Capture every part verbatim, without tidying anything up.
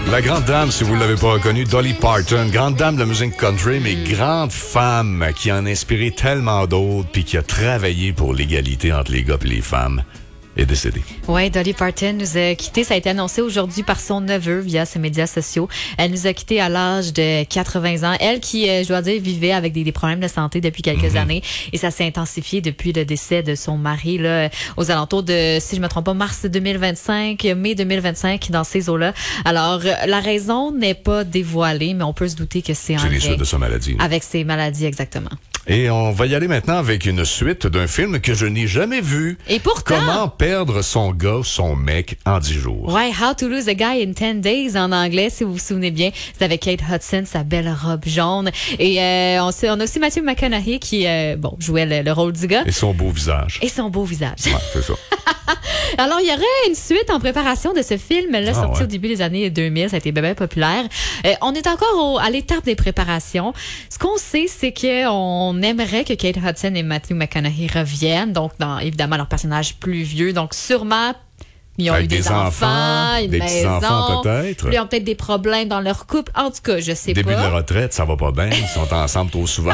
La grande dame, si vous ne l'avez pas reconnue, Dolly Parton, grande dame de la musique country, mais grande femme qui en a inspiré tellement d'autres puis qui a travaillé pour l'égalité entre les gars et les femmes, est décédée. Oui, Dolly Parton nous a quittés. Ça a été annoncé aujourd'hui par son neveu via ses médias sociaux. Elle nous a quittés à l'âge de quatre-vingts ans. Elle qui, je dois dire, vivait avec des, des problèmes de santé depuis quelques mm-hmm. années. Et ça s'est intensifié depuis le décès de son mari, là, aux alentours de, si je me trompe pas, mars deux mille vingt-cinq, mai deux mille vingt-cinq, dans ces eaux-là. Alors, la raison n'est pas dévoilée, mais on peut se douter que c'est en C'est les suites de sa maladie. Avec ses maladies, exactement. Et on va y aller maintenant avec une suite d'un film que je n'ai jamais vu. Et pourtant... Comment perdre son gars, son mec, en dix jours. Ouais, How to Lose a Guy in ten days en anglais, si vous vous souvenez bien. C'est avec Kate Hudson, sa belle robe jaune. Et euh, on, on a aussi Matthew McConaughey qui euh, bon jouait le, le rôle du gars. Et son beau visage. Et son beau visage. Ouais, c'est ça. Alors, il y aurait une suite en préparation de ce film-là, ah, sorti ouais. au début des années deux mille. Ça a été bien, bien populaire. Euh, on est encore au, à l'étape des préparations. Ce qu'on sait, c'est qu'on aimerait que Kate Hudson et Matthew McConaughey reviennent. Donc, dans, évidemment, leur personnage plus vieux. Donc, sûrement... Ils ont Avec eu des, des enfants, enfants une des maison. petits-enfants peut-être. Ils ont peut-être des problèmes dans leur couple. En tout cas, je sais Début pas. Début de la retraite, ça va pas bien. Ils sont ensemble trop souvent.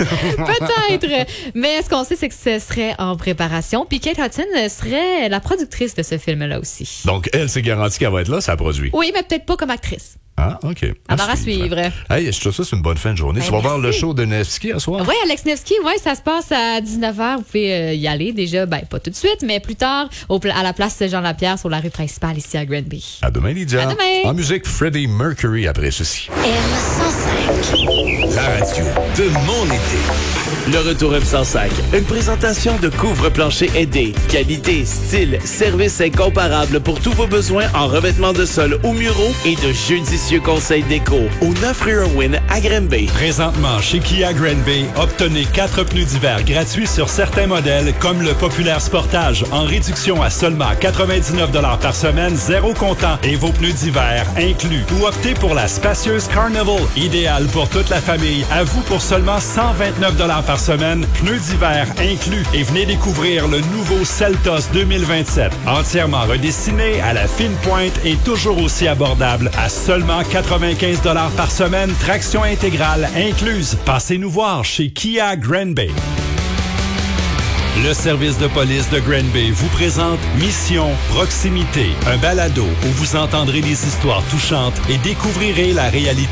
Peut-être. Mais ce qu'on sait, c'est que ce serait en préparation. Puis Kate Hudson serait la productrice de ce film-là aussi. Donc, elle, c'est garanti qu'elle va être là, ça produit. Oui, mais peut-être pas comme actrice. Ah, OK. Alors, à suivre. Hey, je trouve ça, c'est une bonne fin de journée. Ben, tu vas merci. voir le show de Nevsky à soir? Oui, Alex Nevsky, oui, ça se passe à dix-neuf heures. Vous pouvez euh, y aller déjà, ben, pas tout de suite, mais plus tard, au, à la place Jean-Lapierre, sur la rue principale, ici à Granby. À demain, Lydia. À demain. En musique, Freddie Mercury après ceci. M cent cinq. La radio de mon été. Le retour M cent cinq. Une présentation de couvre-plancher aidé. Qualité, style, service incomparable pour tous vos besoins en revêtement de sol ou muraux et de judicieux conseils déco. Au neuf rue Irwin à Granby. Présentement, chez Kia Granby, obtenez quatre pneus d'hiver gratuits sur certains modèles comme le populaire Sportage en réduction à seulement quatre-vingt-dix-neuf dollars par semaine, zéro comptant et vos pneus d'hiver inclus. Ou optez pour la spacieuse Carnival, idéale pour toute la famille, à vous pour seulement cent vingt-neuf dollars par semaine, pneus d'hiver inclus. Et venez découvrir le nouveau Seltos deux mille vingt-sept, entièrement redessiné à la fine pointe et toujours aussi abordable à seulement quatre-vingt-quinze dollars par semaine, traction intégrale incluse. Passez nous voir chez Kia Granby. Le service de police de Granby vous présente Mission Proximité, un balado où vous entendrez des histoires touchantes et découvrirez la réalité